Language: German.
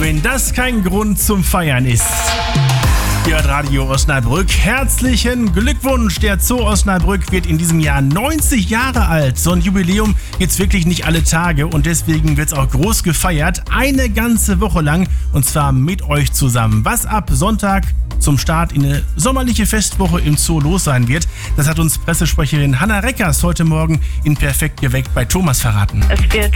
wenn das kein Grund zum Feiern ist. Ihr hört Radio Osnabrück. Herzlichen Glückwunsch! Der Zoo Osnabrück wird in diesem Jahr 90 Jahre alt. So ein Jubiläum gibt's wirklich nicht alle Tage und deswegen wird's auch groß gefeiert. Eine ganze Woche lang und zwar mit euch zusammen. Was ab Sonntag zum Start in eine sommerliche Festwoche im Zoo los sein wird, das hat uns Pressesprecherin Hanna Reckers heute Morgen in Perfekt geweckt bei Thomas verraten. Es wird